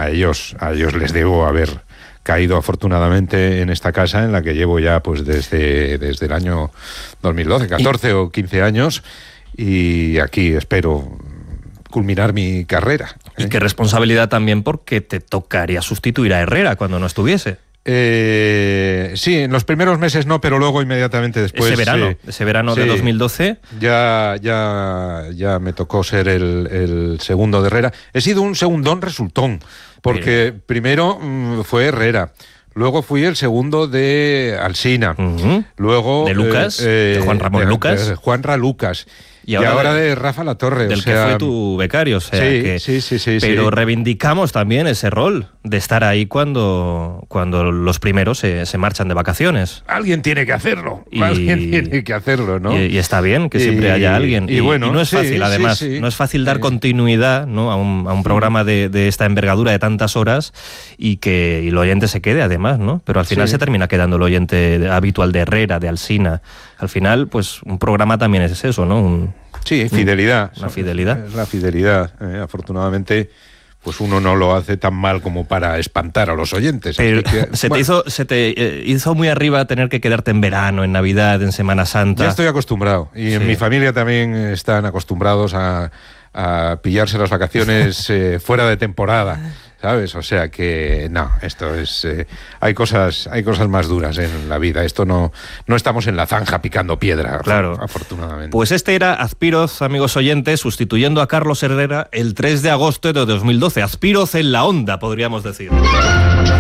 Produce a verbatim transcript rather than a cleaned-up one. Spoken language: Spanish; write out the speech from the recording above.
a ellos, a ellos les debo haber caído afortunadamente en esta casa en la que llevo ya pues desde, desde el año dos mil doce, catorce y... o quince años, y aquí espero culminar mi carrera. ¿eh? Y qué responsabilidad también, porque te tocaría sustituir a Herrera cuando no estuviese. Eh, sí, en los primeros meses no, pero luego inmediatamente después... Ese verano, eh, ese verano sí, de dos mil doce... Ya, ya, ya me tocó ser el, el segundo de Herrera. He sido un segundón resultón, porque Mira. primero mmm, fue Herrera, luego fui el segundo de Alsina, uh-huh. luego... De Lucas, eh, de Juan Ramón de, Lucas. De Juanra Lucas. Y ahora, y ahora de, de Rafa Latorre. Del o sea, que fue tu becario. O sea, sí, que, sí, sí, sí. Pero sí. reivindicamos también ese rol de estar ahí cuando, cuando los primeros se, se marchan de vacaciones. Alguien tiene que hacerlo. Y, Alguien tiene que hacerlo, ¿no? Y, y está bien que siempre y, haya alguien. Y, y bueno, y no es fácil, sí, además. Sí, sí. No es fácil dar continuidad, ¿no?, a un, a un programa de, de esta envergadura de tantas horas y que y el oyente se quede, además, ¿no? Pero al final sí. se termina quedando el oyente habitual de Herrera, de Alsina. Al final, pues un programa también es eso, ¿no? Un, Sí, fidelidad. La fidelidad. Es la fidelidad. Eh, afortunadamente, pues uno no lo hace tan mal como para espantar a los oyentes. Pero que, se, bueno. te hizo, se te eh, hizo muy arriba tener que quedarte en verano, en Navidad, en Semana Santa. Ya estoy acostumbrado. Y sí. en mi familia también están acostumbrados a, a pillarse las vacaciones eh, fuera de temporada. ¿Sabes? O sea que no, esto es eh, hay cosas hay cosas más duras en la vida. Esto no no estamos en la zanja picando piedra, claro, afortunadamente. Pues este era Azpiroz, amigos oyentes, sustituyendo a Carlos Herrera el tres de agosto de dos mil doce. Azpiroz en la onda, podríamos decir.